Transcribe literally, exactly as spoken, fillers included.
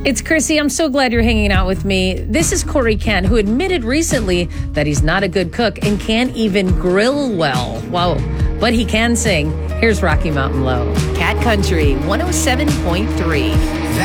It's Chrissy. I'm so glad you're hanging out with me. This is Corey Kent, who admitted recently that he's not a good cook and can't even grill well. Wow. But he can sing. Here's Rocky Mountain Low. Cat Country one oh seven point three.